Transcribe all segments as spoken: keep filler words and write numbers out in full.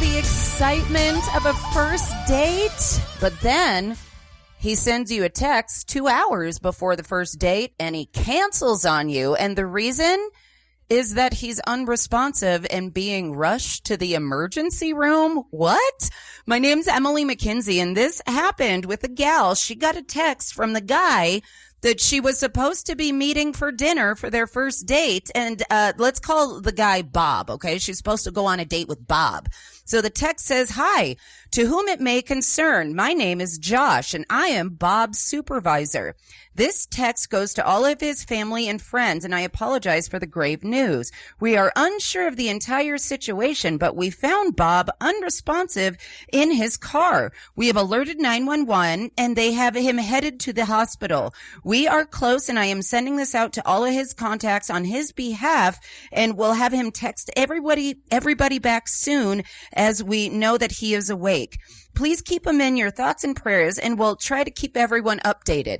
the excitement of a first date, but then he sends you a text two hours before the first date and he cancels on you. And the reason is that he's unresponsive and being rushed to the emergency room. What? My name's Emily McKinsey, and this happened with a gal. She got a text from the guy that she was supposed to be meeting for dinner for their first date. And uh let's call the guy Bob, okay? She's supposed to go on a date with Bob. So the text says, "Hi, to whom it may concern, my name is Josh, and I am Bob's supervisor. This text goes to all of his family and friends, and I apologize for the grave news. We are unsure of the entire situation, but we found Bob unresponsive in his car. We have alerted nine one one, and they have him headed to the hospital. We are close, and I am sending this out to all of his contacts on his behalf, and we'll have him text everybody, everybody back soon as we know that he is awake. Please keep him in your thoughts and prayers, and we'll try to keep everyone updated."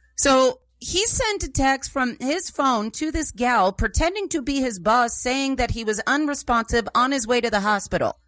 So he sent a text from his phone to this gal pretending to be his boss, saying that he was unresponsive on his way to the hospital.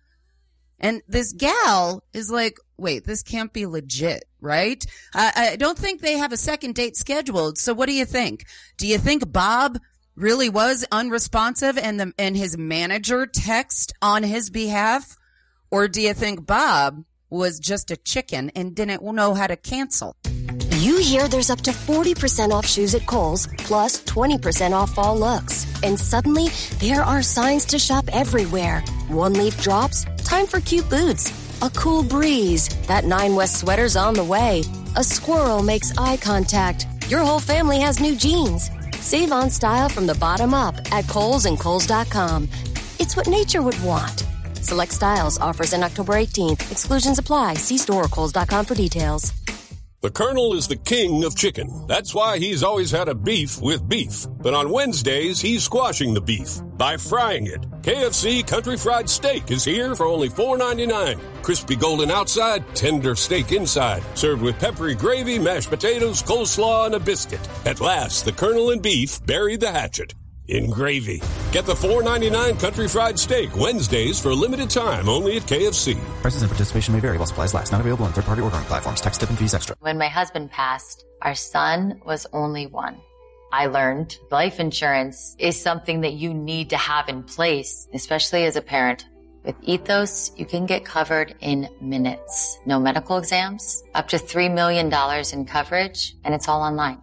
And this gal is like, wait, this can't be legit, right? I, I don't think they have a second date scheduled. So what do you think? Do you think Bob really was unresponsive and the, and his manager text on his behalf? Or do you think Bob was just a chicken and didn't know how to cancel? You hear there's up to forty percent off shoes at Kohl's, plus twenty percent off fall looks. And suddenly, there are signs to shop everywhere. One leaf drops, time for cute boots. A cool breeze, that Nine West sweater's on the way. A squirrel makes eye contact. Your whole family has new jeans. Save on style from the bottom up at Kohl's and Kohl's dot com. It's what nature would want. Select styles, offers in October eighteenth. Exclusions apply. See store or Kohl's dot com for details. The Colonel is the king of chicken. That's why he's always had a beef with beef. But on Wednesdays, he's squashing the beef by frying it. K F C Country Fried Steak is here for only four ninety-nine. Crispy golden outside, tender steak inside. Served with peppery gravy, mashed potatoes, coleslaw, and a biscuit. At last, the Colonel and beef buried the hatchet in gravy. Get the four ninety-nine Country Fried Steak Wednesdays for a limited time only at K F C. Prices and participation may vary while supplies last. Not available on third-party ordering platforms. Tax, tip, and fees extra. When my husband passed, our son was only one. I learned life insurance is something that you need to have in place, especially as a parent. With Ethos, you can get covered in minutes. No medical exams, up to three million dollars in coverage, and it's all online.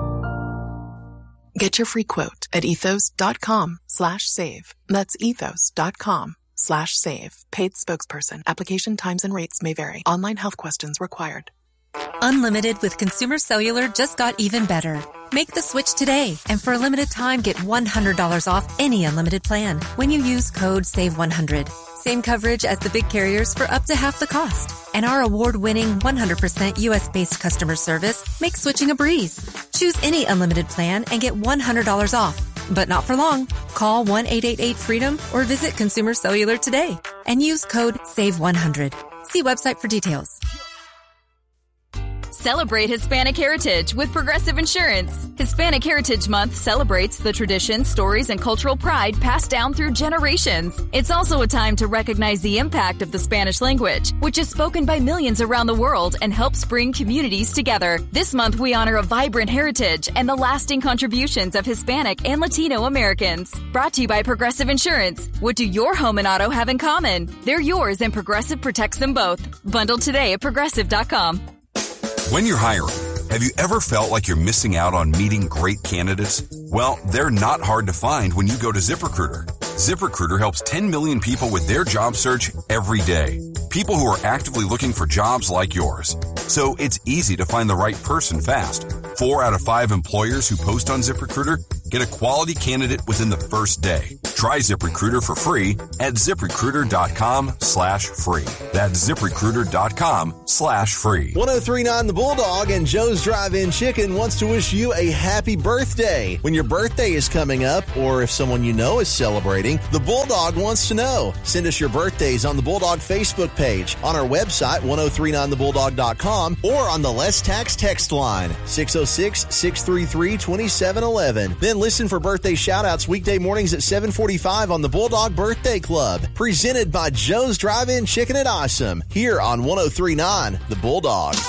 Get your free quote at ethos.com slash save. That's ethos.com slash save. Paid spokesperson. Application times and rates may vary. Online health questions required. Unlimited with Consumer Cellular just got even better. Make the switch today, and for a limited time, get one hundred dollars off any unlimited plan when you use code save one hundred. Same coverage as the big carriers for up to half the cost. And our award-winning one hundred percent U S-based customer service makes switching a breeze. Choose any unlimited plan and get one hundred dollars off. But not for long. Call one eight eight eight freedom or visit Consumer Cellular today and use code save one hundred. See website for details. Celebrate Hispanic Heritage with Progressive Insurance. Hispanic Heritage Month celebrates the traditions, stories, and cultural pride passed down through generations. It's also a time to recognize the impact of the Spanish language, which is spoken by millions around the world and helps bring communities together. This month, we honor a vibrant heritage and the lasting contributions of Hispanic and Latino Americans. Brought to you by Progressive Insurance. What do your home and auto have in common? They're yours, and Progressive protects them both. Bundle today at progressive dot com. When you're hiring, have you ever felt like you're missing out on meeting great candidates? Well, they're not hard to find when you go to ZipRecruiter. ZipRecruiter helps ten million people with their job search every day. People who are actively looking for jobs like yours. So it's easy to find the right person fast. Four out of five employers who post on ZipRecruiter get a quality candidate within the first day. Try ZipRecruiter for free at ZipRecruiter.com slash free. That's ZipRecruiter.com slash free. one oh three point nine The Bulldog and Joe's Drive-In Chicken wants to wish you a happy birthday. When your birthday is coming up, or if someone you know is celebrating, the Bulldog wants to know. Send us your birthdays on the Bulldog Facebook page, on our website, ten thirty-nine the bulldog dot com, or on the Less Tax text line, six oh six, six three three, two seven one one. Then listen for birthday shout-outs weekday mornings at seven forty forty-five on the Bulldog Birthday Club, presented by Joe's Drive-In Chicken at Awesome, here on one oh three point nine The Bulldog.